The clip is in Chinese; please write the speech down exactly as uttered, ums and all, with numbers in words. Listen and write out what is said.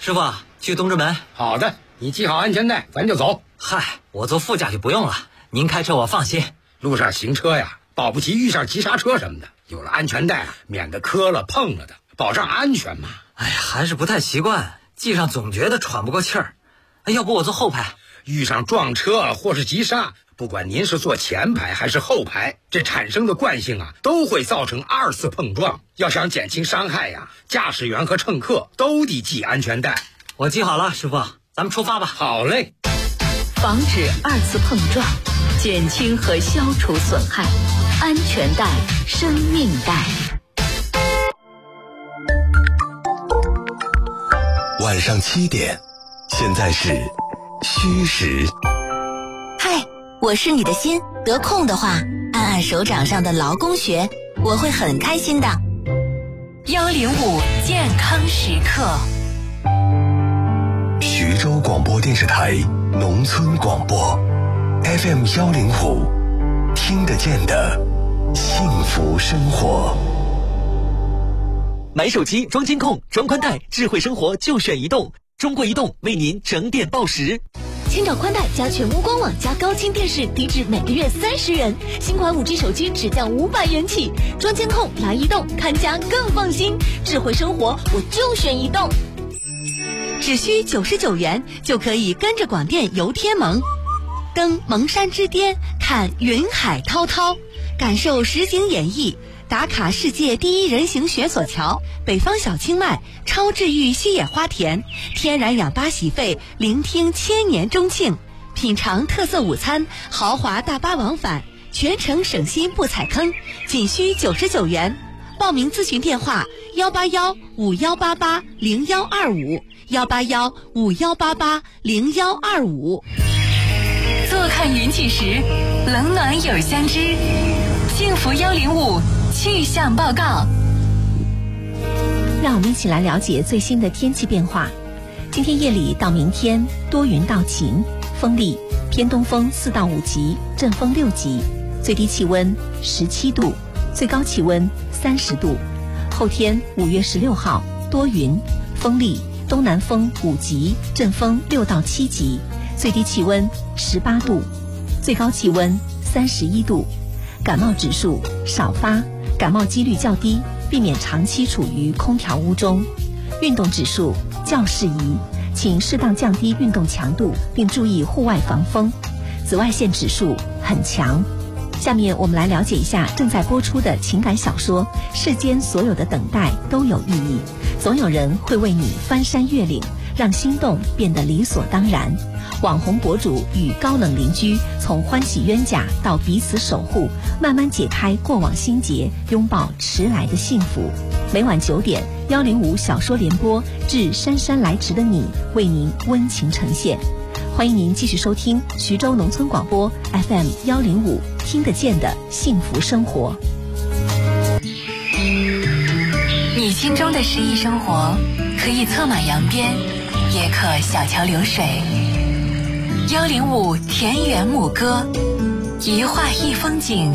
师傅，去东直门。 好的，你系好安全带，咱就走。 嗨，我坐副驾就不用了，您开车我放心。 路上行车呀，保不齐遇上急刹车什么的，有了安全带啊，免得磕了碰了的，保障安全嘛。 哎呀，还是不太习惯，系上总觉得喘不过气儿。哎，要不我坐后排？ 遇上撞车或是急刹，不管您是坐前排还是后排，这产生的惯性啊，都会造成二次碰撞。要想减轻伤害呀，驾驶员和乘客都得系安全带。 我系好了，师傅，咱们出发吧。 好嘞。 防止二次碰撞，减轻和消除损害，安全带，生命带。 晚上七点，现在是虚实。 嗨，我是你的心，得空的话，按按手掌上的劳宫穴，我会很开心的。 幺零五健康时刻。 徐州广播电视台农村广播 F M 幺零五，听得见的幸福生活。 买手机装监控装宽带，智慧生活就选移动。中国移动为您整点报时。 千兆宽带加全屋官网加高清电视，低至每个月三十元。新款 五 G 手机只降五百元起。装监控来移动，看家更放心。智慧生活我就选移动。 只需九十九元就可以跟着广电游天盟，登蒙山之巅，看云海滔滔，感受实景演绎，打卡世界第一人行雪索桥，北方小清迈，超治愈西野花田，天然氧吧洗肺，聆听千年钟磬，品尝特色午餐，豪华大巴往返，全程省心不踩坑，仅需九十九元。报名咨询电话：幺八幺五幺八八零幺二五，幺八幺五幺八八零幺二五。 坐看云起时，冷暖有相知。幸福幺零五气象报告。 让我们一起来了解最新的天气变化。今天夜里到明天多云到晴，风力偏东风四到五级，阵风六级，最低气温十七度，最高气温三十度。后天五月十六号多云，风力东南风五级，阵风六到七级，最低气温十八度，最高气温三十一度。感冒指数少发，感冒几率较低，避免长期处于空调屋中。运动指数较适宜，请适当降低运动强度，并注意户外防风。紫外线指数很强。下面我们来了解一下正在播出的情感小说《世间所有的等待都有意义》，总有人会为你翻山越岭，让心动变得理所当然。网红博主与高冷邻居从欢喜冤家到彼此守护，慢慢解开过往心结，拥抱迟来的幸福。每晚九点，幺零五小说联播致姗姗来迟的你，为您温情呈现。欢迎您继续收听徐州农村广播 F M 幺零五，听得见的幸福生活。 你心中的诗意生活，可以策马扬鞭，也可小桥流水。幺零五田园牧歌，一画一风景，